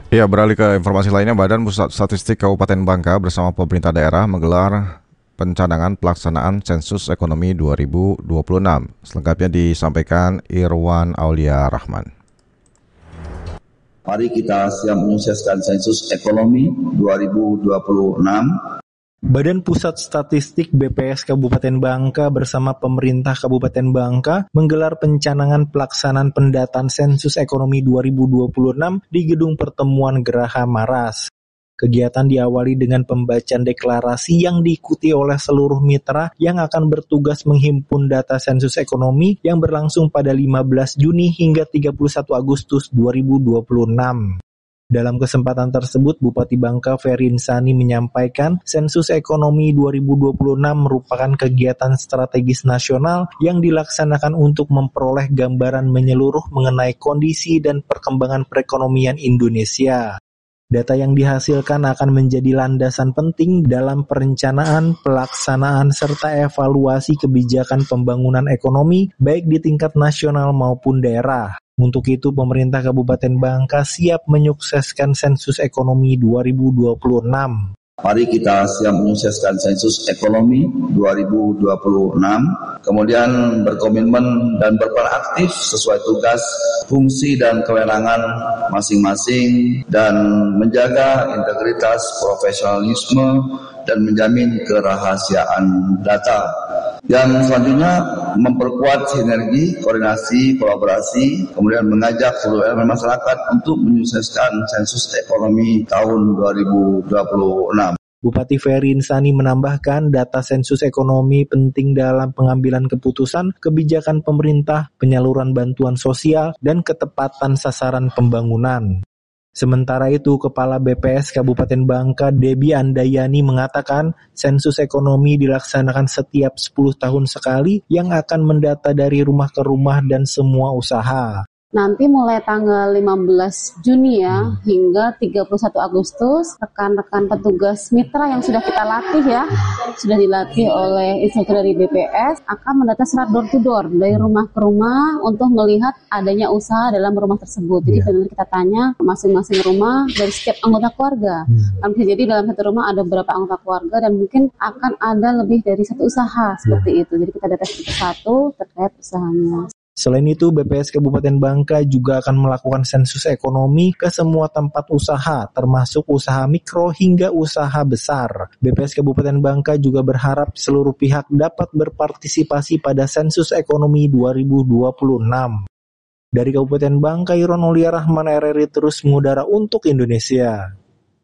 Ya, beralih ke informasi lainnya, Badan Pusat Statistik Kabupaten Bangka bersama pemerintah daerah menggelar pencanangan pelaksanaan sensus ekonomi 2026. Selengkapnya disampaikan Irwan Aulia Rahman. Mari kita siap menyukseskan sensus ekonomi 2026. Badan Pusat Statistik BPS Kabupaten Bangka bersama pemerintah Kabupaten Bangka menggelar pencanangan pelaksanaan pendataan sensus ekonomi 2026 di Gedung Pertemuan Geraha Maras. Kegiatan diawali dengan pembacaan deklarasi yang diikuti oleh seluruh mitra yang akan bertugas menghimpun data sensus ekonomi yang berlangsung pada 15 Juni hingga 31 Agustus 2026. Dalam kesempatan tersebut, Bupati Bangka Ferry Insani menyampaikan sensus ekonomi 2026 merupakan kegiatan strategis nasional yang dilaksanakan untuk memperoleh gambaran menyeluruh mengenai kondisi dan perkembangan perekonomian Indonesia. Data yang dihasilkan akan menjadi landasan penting dalam perencanaan, pelaksanaan, serta evaluasi kebijakan pembangunan ekonomi baik di tingkat nasional maupun daerah. Untuk itu, pemerintah Kabupaten Bangka siap menyukseskan sensus ekonomi 2026. Mari kita siap menyukseskan sensus ekonomi 2026, kemudian berkomitmen dan berperan aktif sesuai tugas, fungsi dan kewenangan masing-masing dan menjaga integritas, profesionalisme dan menjamin kerahasiaan data. Yang selanjutnya memperkuat sinergi, koordinasi, kolaborasi, kemudian mengajak seluruh elemen masyarakat untuk menyukseskan sensus ekonomi tahun 2026. Bupati Ferry Insani menambahkan data sensus ekonomi penting dalam pengambilan keputusan, kebijakan pemerintah, penyaluran bantuan sosial, dan ketepatan sasaran pembangunan. Sementara itu, Kepala BPS Kabupaten Bangka, Debbie Andayani mengatakan sensus ekonomi dilaksanakan setiap 10 tahun sekali yang akan mendata dari rumah ke rumah dan semua usaha. Nanti mulai tanggal 15 Juni ya, hingga 31 Agustus, rekan-rekan petugas mitra yang sudah kita latih ya, sudah dilatih oleh instruktur dari BPS, akan mendata serat door to door, dari rumah ke rumah untuk melihat adanya usaha dalam rumah tersebut. Jadi benar kita tanya masing-masing rumah dari setiap anggota keluarga. Kan bisa jadi dalam satu rumah ada beberapa anggota keluarga dan mungkin akan ada lebih dari satu usaha seperti itu. Jadi kita data satu terkait usahanya. Selain itu, BPS Kabupaten Bangka juga akan melakukan sensus ekonomi ke semua tempat usaha, termasuk usaha mikro hingga usaha besar. BPS Kabupaten Bangka juga berharap seluruh pihak dapat berpartisipasi pada sensus ekonomi 2026. Dari Kabupaten Bangka, Irwan Aulia Rahman, RRI terus mengudara untuk Indonesia.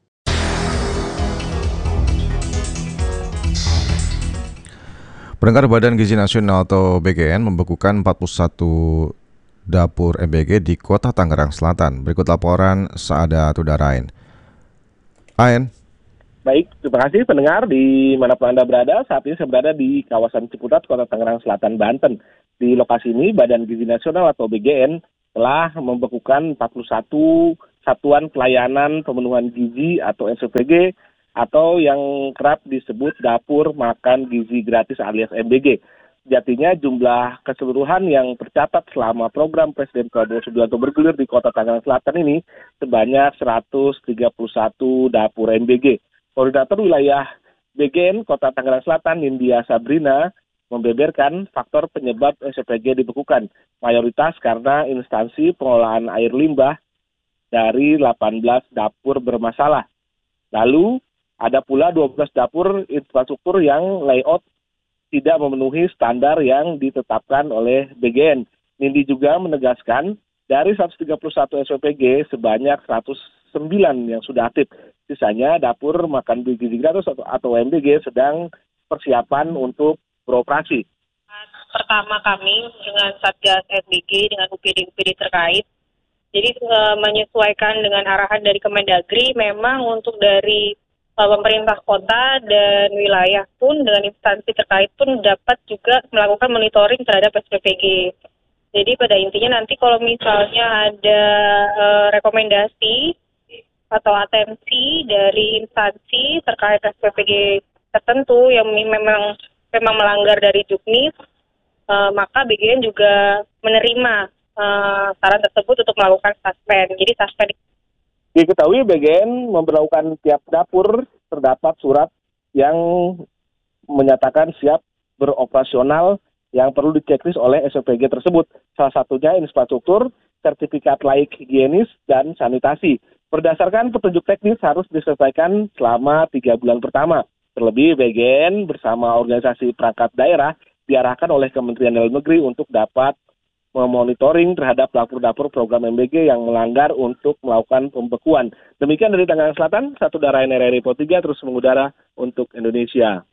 Pendengar, Badan Gizi Nasional atau BGN membekukan 41 dapur MBG di Kota Tangerang Selatan. Berikut laporan Saada Tudarain. Ain. Baik, terima kasih pendengar di manapun Anda berada. Saat ini saya berada di kawasan Ciputat, Kota Tangerang Selatan, Banten. Di lokasi ini, Badan Gizi Nasional atau BGN telah membekukan 41 satuan pelayanan pemenuhan gizi atau SPG atau yang kerap disebut Dapur Makan Gizi Gratis alias MBG. Sejatinya jumlah keseluruhan yang tercatat selama program Presiden Prabowo Subianto bergulir di Kota Tangerang Selatan ini sebanyak 131 dapur MBG. Koordinator wilayah BGN Kota Tangerang Selatan, Nindya Sabrina, membeberkan faktor penyebab SPG dibekukan. Mayoritas karena instansi pengelolaan air limbah dari 18 dapur bermasalah. Lalu ada pula 12 dapur infrastruktur yang layout tidak memenuhi standar yang ditetapkan oleh BGN. Nindi juga menegaskan dari 131 SPG sebanyak 109 yang sudah aktif. Sisanya dapur makan gizi gratis atau MBG sedang persiapan untuk beroperasi. Pertama kami dengan Satgas MBG dengan UPD-UPD terkait. Jadi menyesuaikan dengan arahan dari Kemendagri, memang untuk dari pemerintah kota dan wilayah pun dengan instansi terkait pun dapat juga melakukan monitoring terhadap SPPG. Jadi pada intinya nanti kalau misalnya ada rekomendasi atau atensi dari instansi terkait SPPG tertentu yang memang melanggar dari Juknis, maka BGN juga menerima saran tersebut untuk melakukan suspend. Jadi suspend Diketahui BGN memberlakukan tiap dapur terdapat surat yang menyatakan siap beroperasional yang perlu diceklis oleh SOPG tersebut. Salah satunya infrastruktur, sertifikat laik higienis, dan sanitasi. Berdasarkan petunjuk teknis harus diselesaikan selama 3 bulan pertama. Terlebih BGN bersama organisasi perangkat daerah diarahkan oleh Kementerian Dalam Negeri untuk dapat memonitoring terhadap dapur-dapur program MBG yang melanggar untuk melakukan pembekuan. Demikian dari Tangerang Selatan, Satu Darah NRRI Po 3 terus mengudara untuk Indonesia.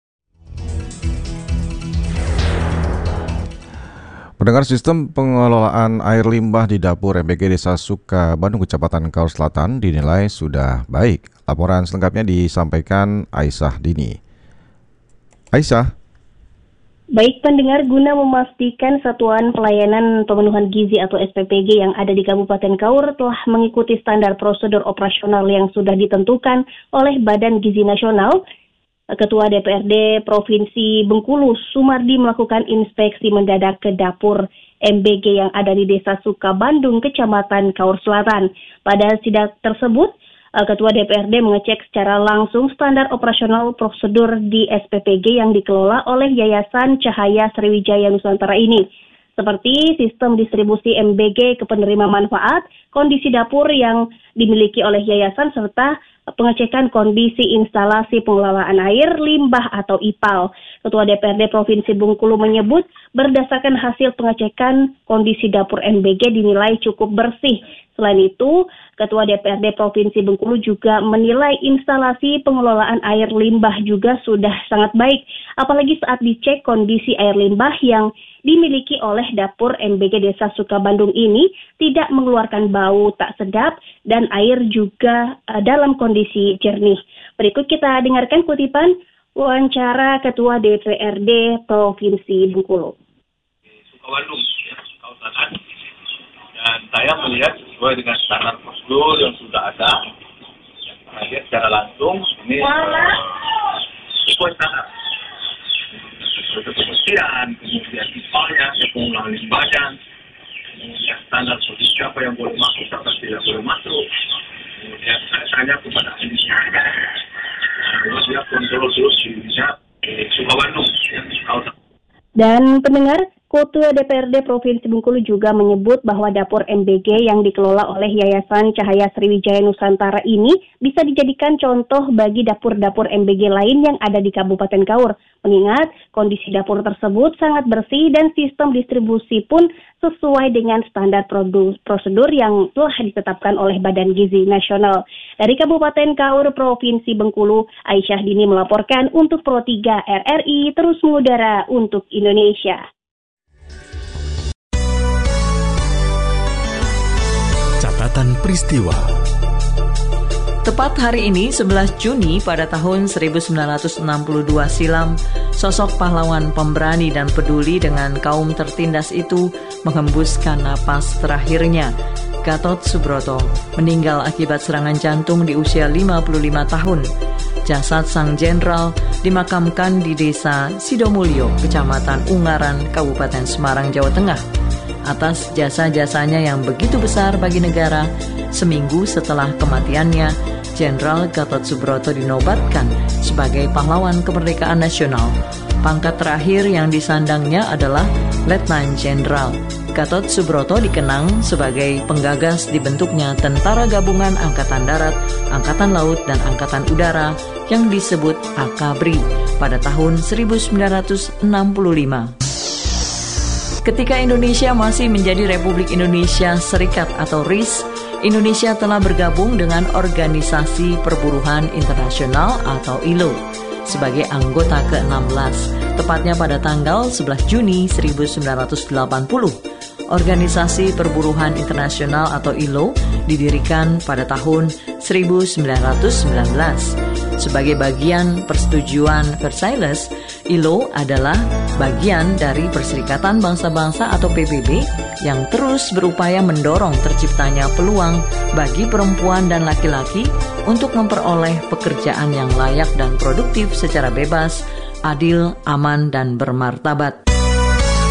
Pendengar, sistem pengelolaan air limbah di dapur MBG Desa Suka Bandung, Kecamatan Kaur Selatan dinilai sudah baik. Laporan selengkapnya disampaikan Aisyah Dini. Aisyah. Baik pendengar, guna memastikan Satuan Pelayanan Pemenuhan Gizi atau SPPG yang ada di Kabupaten Kaur telah mengikuti standar prosedur operasional yang sudah ditentukan oleh Badan Gizi Nasional, Ketua DPRD Provinsi Bengkulu, Sumardi, melakukan inspeksi mendadak ke dapur MBG yang ada di Desa Suka Bandung, Kecamatan Kaur Selatan. Pada sidak tersebut, Ketua DPRD mengecek secara langsung standar operasional prosedur di SPPG yang dikelola oleh Yayasan Cahaya Sriwijaya Nusantara ini, seperti sistem distribusi MBG ke penerima manfaat, kondisi dapur yang dimiliki oleh yayasan, serta pengecekan kondisi instalasi pengelolaan air limbah atau IPAL. Ketua DPRD Provinsi Bengkulu menyebut berdasarkan hasil pengecekan kondisi dapur MBG dinilai cukup bersih. Selain itu, Ketua DPRD Provinsi Bengkulu juga menilai instalasi pengelolaan air limbah juga sudah sangat baik, apalagi saat dicek kondisi air limbah yang dimiliki oleh dapur MBG Desa Suka Bandung ini tidak mengeluarkan bau tak sedap dan air juga dalam kondisi jernih. Berikut kita dengarkan kutipan wawancara Ketua DPRD Provinsi Bengkulu. Suka Bandung, ya, Kaur Selatan. Dan saya melihat sesuai dengan standar prosedur yang sudah ada. Yang terakhir secara langsung ini sesuai standar. Kebersihan, kemudian IPA-nya, pengelolaan limbahnya, kemudian standar posisi apa yang boleh masuk, apa tidak boleh masuk. Kemudian saya tanya kepada ahlinya, dia kontrol terus di Suka Bandung. Dan pendengar, Ketua DPRD Provinsi Bengkulu juga menyebut bahwa dapur MBG yang dikelola oleh Yayasan Cahaya Sriwijaya Nusantara ini bisa dijadikan contoh bagi dapur-dapur MBG lain yang ada di Kabupaten Kaur. Mengingat kondisi dapur tersebut sangat bersih dan sistem distribusi pun sesuai dengan standar prosedur yang telah ditetapkan oleh Badan Gizi Nasional. Dari Kabupaten Kaur, Provinsi Bengkulu, Aisyah Dini melaporkan untuk Pro 3 RRI terus mengudara untuk Indonesia. Catatan peristiwa. Tepat hari ini, 11 Juni pada tahun 1962 silam, sosok pahlawan pemberani dan peduli dengan kaum tertindas itu menghembuskan napas terakhirnya. Gatot Subroto meninggal akibat serangan jantung di usia 55 tahun. Jasad sang jenderal dimakamkan di Desa Sidomulyo, Kecamatan Ungaran, Kabupaten Semarang, Jawa Tengah. Atas jasa-jasanya yang begitu besar bagi negara, seminggu setelah kematiannya, Jenderal Gatot Subroto dinobatkan sebagai pahlawan kemerdekaan nasional. Pangkat terakhir yang disandangnya adalah Letnan Jenderal. Gatot Subroto dikenang sebagai penggagas dibentuknya Tentara Gabungan Angkatan Darat, Angkatan Laut, dan Angkatan Udara yang disebut AKABRI pada tahun 1965. Ketika Indonesia masih menjadi Republik Indonesia Serikat atau RIS, Indonesia telah bergabung dengan Organisasi Perburuhan Internasional atau ILO sebagai anggota ke-16, tepatnya pada tanggal 11 Juni 1980. Organisasi Perburuhan Internasional atau ILO didirikan pada tahun 1919. Sebagai bagian persetujuan Versailles, ILO adalah bagian dari Perserikatan Bangsa-Bangsa atau PBB yang terus berupaya mendorong terciptanya peluang bagi perempuan dan laki-laki untuk memperoleh pekerjaan yang layak dan produktif secara bebas, adil, aman, dan bermartabat.